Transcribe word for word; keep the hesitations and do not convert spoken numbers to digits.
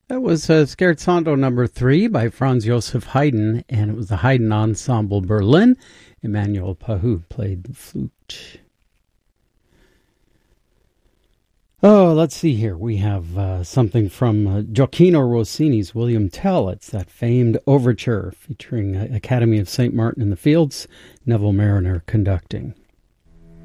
That was uh, Scherzando number three by Franz Joseph Haydn, and it was the Haydn Ensemble Berlin. Emmanuel Pahou played the flute. Oh, let's see here. We have uh, something from uh, Gioacchino Rossini's William Tell. It's that famed overture featuring uh, Academy of Saint Martin in the Fields, Neville Marriner conducting.